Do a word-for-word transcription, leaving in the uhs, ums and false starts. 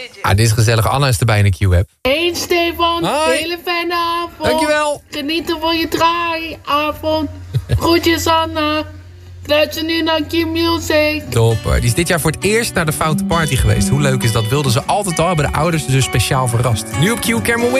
Ah, dit is gezellig. Anna is erbij in de Q-app. Hey Stefan, Hoi. hele fijne avond. Dankjewel. Genieten van je draaiavond. Groetjes Anna. Ik luister nu naar Q-Music. Topper. Die is dit jaar voor het eerst naar de Foute Party geweest. Hoe leuk is dat? Wilden ze altijd al, hebben de ouders dus speciaal verrast. Nu op Q, Cameron Wing.